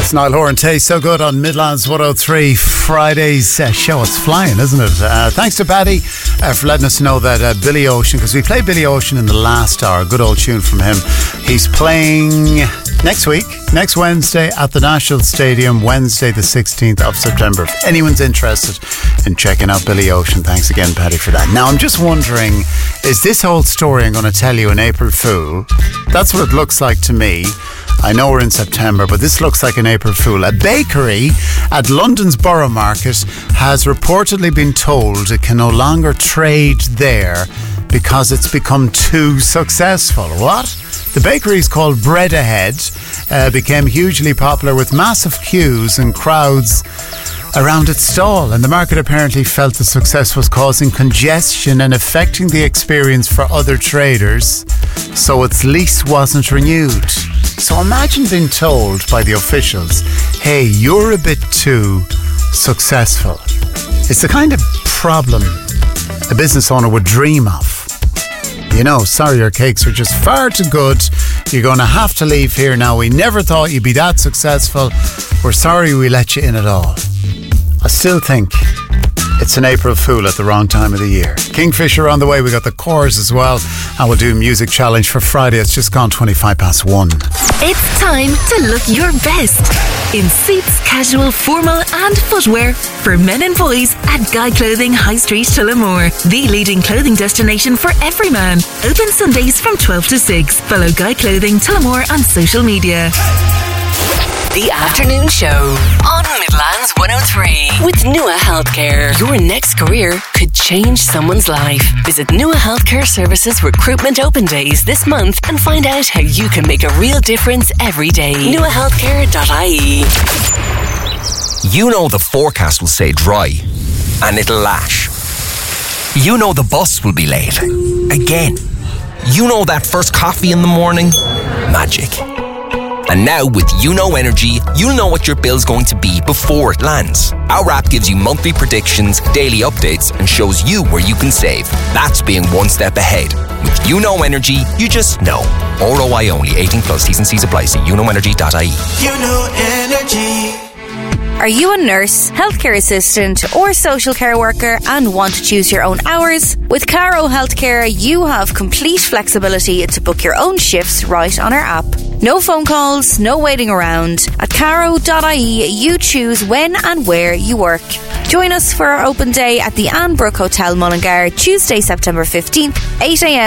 Niall Horan Tay, so good on Midlands 103. Friday's show. It's flying, isn't it? Thanks to Paddy for letting us know that Billy Ocean, because we played Billy Ocean in the last hour, good old tune from him. He's playing next week, next Wednesday at the National Stadium, Wednesday the 16th of September. If anyone's interested in checking out Billy Ocean, thanks again, Paddy, for that. Now, I'm just wondering, is this whole story I'm going to tell you an April Fool? That's what it looks like to me. I know we're in September, but this looks like an April Fool. A bakery at London's Borough Market has reportedly been told it can no longer trade there because it's become too successful. What? The bakery is called Bread Ahead, became hugely popular with massive queues and crowds around its stall, and the market apparently felt the success was causing congestion and affecting the experience for other traders, so its lease wasn't renewed. So imagine being told by the officials, hey, you're a bit too successful. It's the kind of problem a business owner would dream of. You know, sorry, your cakes are just far too good. You're going to have to leave here now. We never thought you'd be that successful. We're sorry we let you in at all. I still think it's an April Fool at the wrong time of the year. Kingfisher on the way. We got the Coors as well. And we'll do a music challenge for Friday. It's just gone 1:25. It's time to look your best in suits, casual, formal and footwear for men and boys at Guy Clothing High Street, Tullamore. The leading clothing destination for every man. Open Sundays from 12 to 6. Follow Guy Clothing Tullamore on social media. The Afternoon Show on Midlands 103 with Nua Healthcare. Your next career could change someone's life. Visit Nua Healthcare Services Recruitment Open Days this month and find out how you can make a real difference every day. nuahealthcare.ie. You know the forecast will say dry and it'll lash. You know the bus will be late. Again. You know that first coffee in the morning? Magic. And now with YouKnow Energy, you'll know what your bill's going to be before it lands. Our app gives you monthly predictions, daily updates, and shows you where you can save. That's being one step ahead. With YouKnow Energy, you just know. ROI only. 18 plus. T's and C's apply. See YouKnowEnergy.ie. YouKnow Energy. Are you a nurse, healthcare assistant or social care worker and want to choose your own hours? With Caro Healthcare, you have complete flexibility to book your own shifts right on our app. No phone calls, no waiting around. At caro.ie, you choose when and where you work. Join us for our open day at the Annbrook Hotel Mullingar, Tuesday, September 15th, 8am.